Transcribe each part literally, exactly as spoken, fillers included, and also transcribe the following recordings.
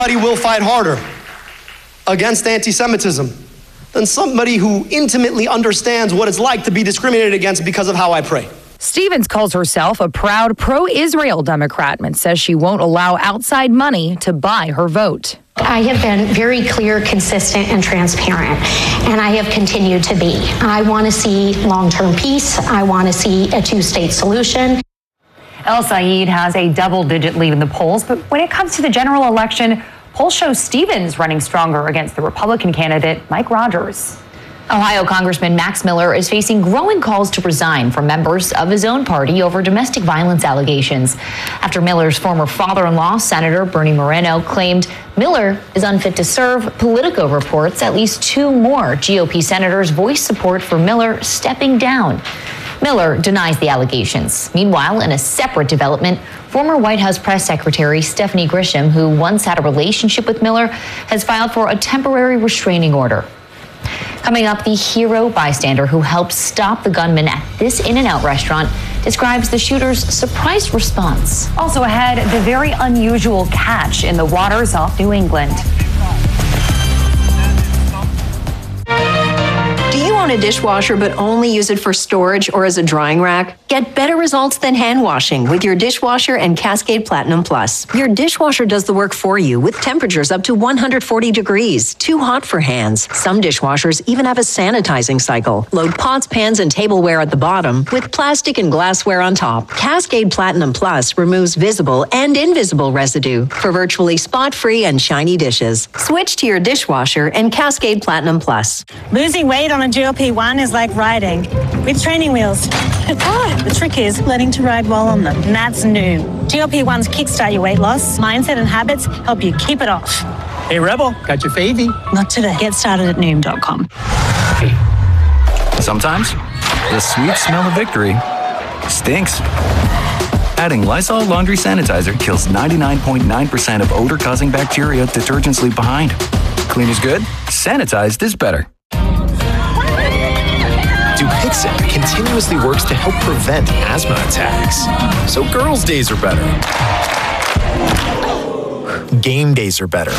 Nobody will fight harder against anti-Semitism than somebody who intimately understands what it's like to be discriminated against because of how I pray. Stevens calls herself a proud pro-Israel Democrat and says she won't allow outside money to buy her vote. I have been very clear, consistent, and transparent, and I have continued to be. I want to see long-term peace. I want to see a two-state solution. El Sayed has a double-digit lead in the polls, but when it comes to the general election, polls show Stevens running stronger against the Republican candidate, Mike Rogers. Ohio Congressman Max Miller is facing growing calls to resign from members of his own party over domestic violence allegations after Miller's former father-in-law, Senator Bernie Moreno, claimed Miller is unfit to serve. Politico reports at least two more G O P senators voiced support for Miller stepping down. Miller denies the allegations. Meanwhile, in a separate development, former White House press secretary Stephanie Grisham, who once had a relationship with Miller, has filed for a temporary restraining order. Coming up, the hero bystander who helped stop the gunman at this In-N-Out restaurant describes the shooter's surprise response. Also ahead, the very unusual catch in the waters off New England. Do you own a dishwasher but only use it for storage or as a drying rack? Get better results than hand washing with your dishwasher and Cascade Platinum Plus. Your dishwasher does the work for you with temperatures up to one hundred forty degrees, too hot for hands. Some dishwashers even have a sanitizing cycle. Load pots, pans, and tableware at the bottom with plastic and glassware on top. Cascade Platinum Plus removes visible and invisible residue for virtually spot-free and shiny dishes. Switch to your dishwasher and Cascade Platinum Plus. Losing weight on a G L P one is like riding with training wheels. The trick is learning to ride while on them, and that's Noom. G L P ones kickstart your weight loss. Mindset and habits help you keep it off. Hey, Rebel, got your favy? Not today. Get started at Noom dot com. Sometimes the sweet smell of victory stinks. Adding Lysol Laundry Sanitizer kills ninety-nine point nine percent of odor-causing bacteria detergents leave behind. Clean is good, sanitized is better. Dupixent continuously works to help prevent asthma attacks. So girls' days are better. Game days are better.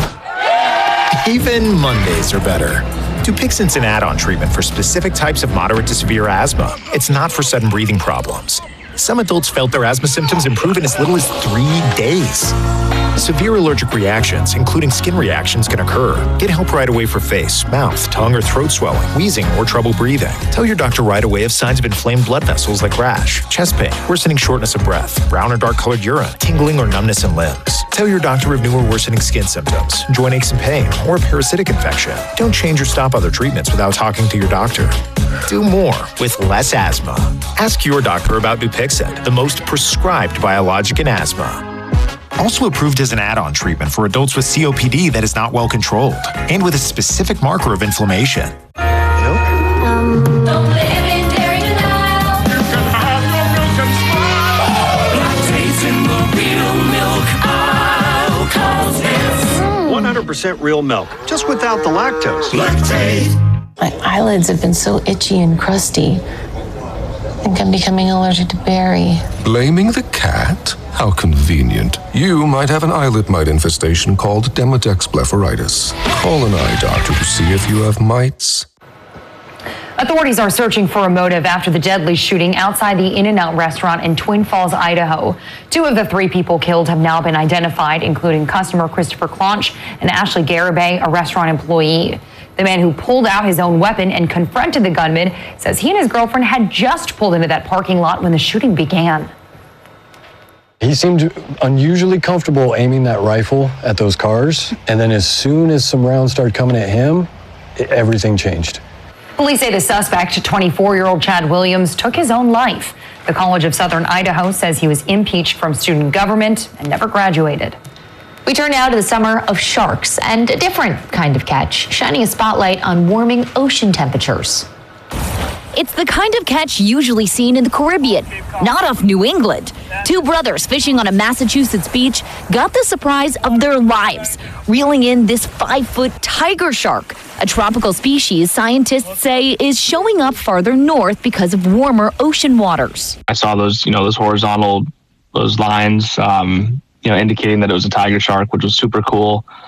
Even Mondays are better. Dupixent's an add-on treatment for specific types of moderate to severe asthma. It's not for sudden breathing problems. Some adults felt their asthma symptoms improve in as little as three days. Severe allergic reactions, including skin reactions, can occur. Get help right away for face, mouth, tongue, or throat swelling, wheezing, or trouble breathing. Tell your doctor right away if signs of inflamed blood vessels like rash, chest pain, worsening shortness of breath, brown or dark-colored urine, tingling or numbness in limbs. Tell your doctor of new or worsening skin symptoms, joint aches and pain, or a parasitic infection. Don't change or stop other treatments without talking to your doctor. Do more with less asthma. Ask your doctor about Dupixent, the most prescribed biologic in asthma. Also approved as an add-on treatment for adults with C O P D that is not well controlled and with a specific marker of inflammation. Um, Don't live in dairy denial. You can have your milk and smile. Lactate's in the real milk. I'll cause this. one hundred percent real milk, just without the lactose. Lactate. My eyelids have been so itchy and crusty. I think I'm becoming allergic to berry. Blaming the cat? How convenient. You might have an eyelid mite infestation called Demodex blepharitis. Call an eye doctor to see if you have mites. Authorities are searching for a motive after the deadly shooting outside the In-N-Out restaurant in Twin Falls, Idaho. Two of the three people killed have now been identified, including customer Christopher Clonch and Ashley Garibay, a restaurant employee. The man who pulled out his own weapon and confronted the gunman says he and his girlfriend had just pulled into that parking lot when the shooting began. He seemed unusually comfortable aiming that rifle at those cars, and then as soon as some rounds started coming at him, it, everything changed. Police say the suspect, twenty-four-year-old Chad Williams, took his own life. The College of Southern Idaho says he was impeached from student government and never graduated. We turn now to the summer of sharks and a different kind of catch, shining a spotlight on warming ocean temperatures. It's the kind of catch usually seen in the Caribbean, not off New England. Two brothers fishing on a Massachusetts beach got the surprise of their lives, reeling in this five-foot tiger shark, a tropical species scientists say is showing up farther north because of warmer ocean waters. I saw those, you know, those horizontal, those lines, um, you know, indicating that it was a tiger shark, which was super cool.